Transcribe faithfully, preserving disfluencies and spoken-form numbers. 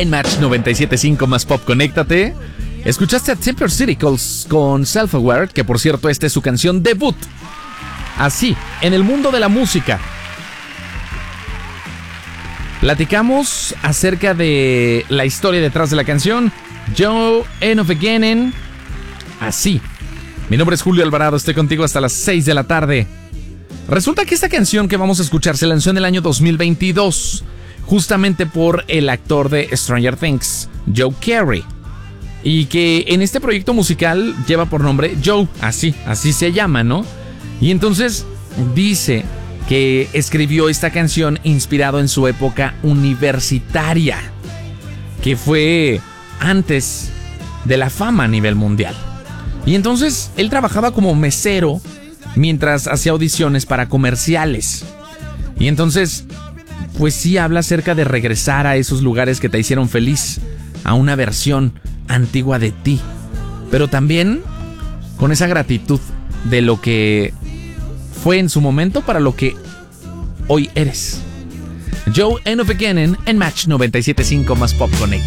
en Match noventa y siete punto cinco más Pop, conéctate. Escuchaste a Temper City con Self-Aware, que por cierto esta es su canción debut. Así, en el mundo de la música. Platicamos acerca de la historia detrás de la canción. Joe Enough-Again. Así. Mi nombre es Julio Alvarado, estoy contigo hasta las seis de la tarde. Resulta que esta canción que vamos a escuchar se lanzó en el año dos mil veintidós, justamente por el actor de Stranger Things, Joe Carey, y que en este proyecto musical lleva por nombre Joe, así, así se llama, ¿no? Y entonces dice que escribió esta canción inspirado en su época universitaria, que fue antes de la fama a nivel mundial. Y entonces él trabajaba como mesero mientras hacía audiciones para comerciales. Y entonces, pues sí habla acerca de regresar a esos lugares que te hicieron feliz, a una versión antigua de ti, pero también con esa gratitud de lo que fue en su momento para lo que hoy eres. Joe Enough-Again en Match noventa y siete punto cinco más Pop Connect.